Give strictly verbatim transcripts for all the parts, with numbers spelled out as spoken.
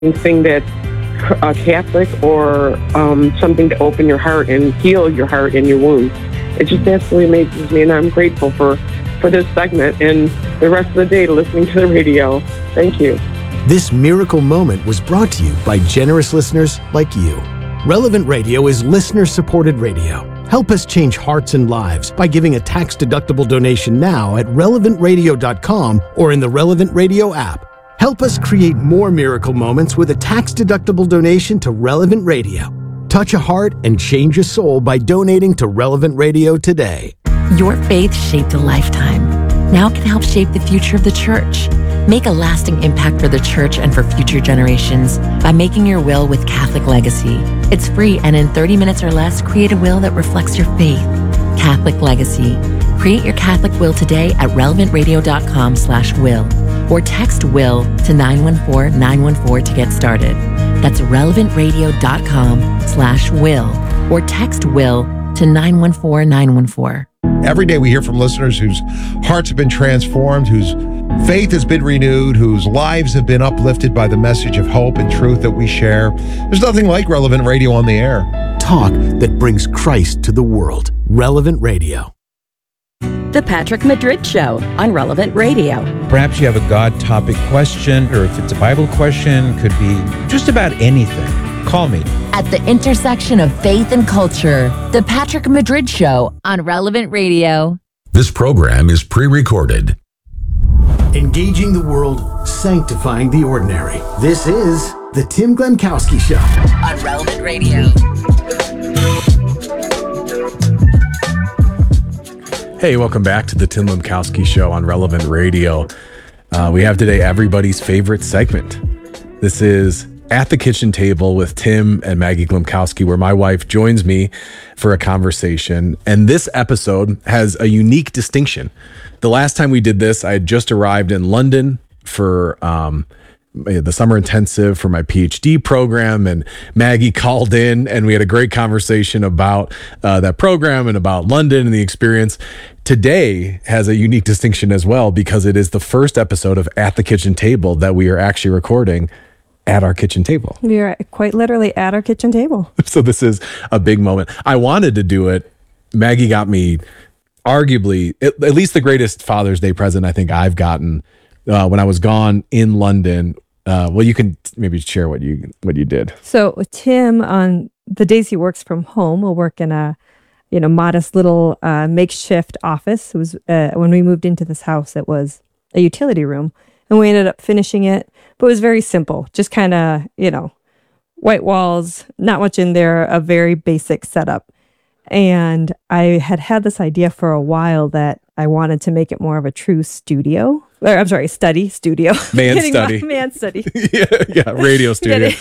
anything that's uh, Catholic or um, something to open your heart and heal your heart and your wounds. It just absolutely amazes me, and I'm grateful for, for this segment and the rest of the day listening to the radio. Thank you. This miracle moment was brought to you by generous listeners like you. Relevant Radio is listener-supported radio. Help us change hearts and lives by giving a tax-deductible donation now at relevant radio dot com or in the Relevant Radio app. Help us create more miracle moments with a tax-deductible donation to Relevant Radio. Touch a heart and change a soul by donating to Relevant Radio today. Your faith shaped a lifetime. Now can help shape the future of the church. Make a lasting impact for the church and for future generations by making your will with Catholic Legacy. It's free, and in thirty minutes or less, create a will that reflects your faith. Catholic Legacy. Create your Catholic will today at relevant radio dot com slash will or text will to nine one four nine one four to get started. That's relevant radio dot com slash will or text will to nine one four nine one four. Every day we hear from listeners whose hearts have been transformed, whose faith has been renewed, whose lives have been uplifted by the message of hope and truth that we share. There's nothing like Relevant Radio on the air. Talk that brings Christ to the world. Relevant Radio. The Patrick Madrid Show on Relevant Radio. Perhaps you have a God topic question, or if it's a Bible question, could be just about anything. Call me. At the intersection of faith and culture, The Patrick Madrid Show on Relevant Radio. This program is pre-recorded. Engaging the world, sanctifying the ordinary. This is The Tim Glemkowski Show on Relevant Radio. Hey, welcome back to The Tim Glemkowski Show on Relevant Radio. Uh, we have today everybody's favorite segment. This is At the Kitchen Table with Tim and Maggie Glemkowski, where my wife joins me for a conversation. And this episode has a unique distinction. The last time we did this, I had just arrived in London for um, the summer intensive for my PhD program, and Maggie called in and we had a great conversation about uh, that program and about London and the experience. Today has a unique distinction as well, because it is the first episode of At the Kitchen Table that we are actually recording at our kitchen table. We are quite literally at our kitchen table. So this is a big moment. I wanted to do it. Maggie got me arguably at, at least the greatest Father's Day present I think I've gotten uh, when I was gone in London. Uh, well, you can maybe share what you what you did. So Tim, on the days he works from home, will work in a you know modest little uh, makeshift office. It was uh, when we moved into this house, it was a utility room, and we ended up finishing it. But it was very simple, just kind of you know white walls, not much in there, a very basic setup. And I had had this idea for a while that I wanted to make it more of a true studio. Or, I'm sorry, study, studio. Man study. Man study. yeah, yeah, radio studio.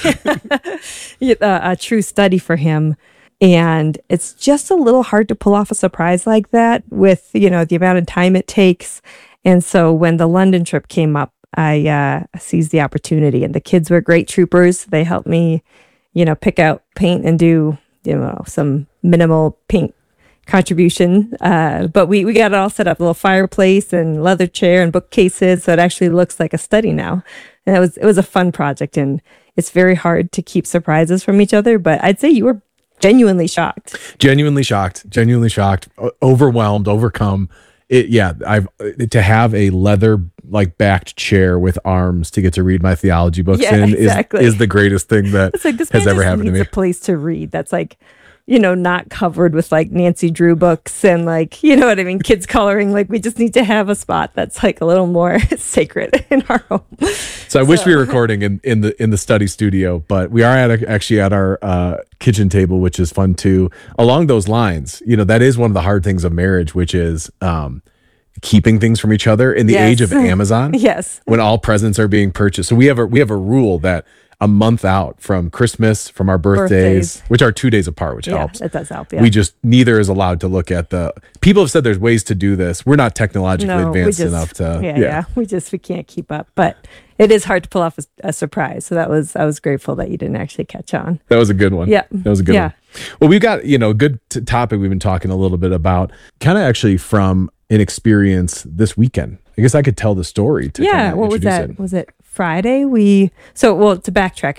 a, a true study for him. And it's just a little hard to pull off a surprise like that with, you know, the amount of time it takes. And so when the London trip came up, I uh, seized the opportunity. And the kids were great troopers. They helped me, you know, pick out paint and do, you know, some minimal paint contribution. Uh, but we, we got it all set up, a little fireplace and leather chair and bookcases. So it actually looks like a study now. And it was, it was a fun project, and it's very hard to keep surprises from each other. But I'd say you were genuinely shocked. Genuinely shocked, genuinely shocked, overwhelmed, overcome. It, yeah, I've to have a leather like backed chair with arms to get to read my theology books yeah, in exactly. is, is the greatest thing that it's like, this has man ever just happened to needs me. A place to read that's like, you know, not covered with like Nancy Drew books and like, you know what I mean, kids coloring. Like, we just need to have a spot that's like a little more sacred in our home. So I so. wish we were recording in, in the in the study studio, but we are at a, actually at our uh, kitchen table, which is fun too. Along those lines, you know, that is one of the hard things of marriage, which is um, keeping things from each other in the yes. age of Amazon. Yes, when all presents are being purchased. So we have a we have a rule that a month out from Christmas, from our birthdays, birthdays. which are two days apart, which yeah, helps. It does help. Yeah. We just, neither is allowed to look at the, people have said there's ways to do this. We're not technologically no, advanced just, enough to, yeah, yeah, yeah. We just, we can't keep up, but it is hard to pull off a, a surprise. So that was, I was grateful that you didn't actually catch on. That was a good one. Yeah. That was a good yeah. one. Well, we've got, you know, a good t- topic we've been talking a little bit about, kind of actually from an experience this weekend. I guess I could tell the story to yeah. kind of What was that? it. Was it Friday, we, so, well, to backtrack,